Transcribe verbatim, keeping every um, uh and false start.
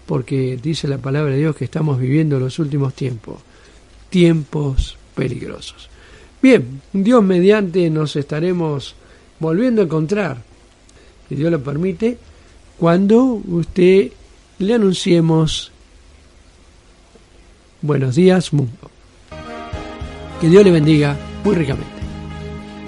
porque dice la palabra de Dios que estamos viviendo los últimos tiempos, tiempos peligrosos. Bien, Dios mediante nos estaremos volviendo a encontrar, si Dios lo permite, cuando usted le anunciemos Buenos Días Mundo. Que Dios le bendiga muy ricamente.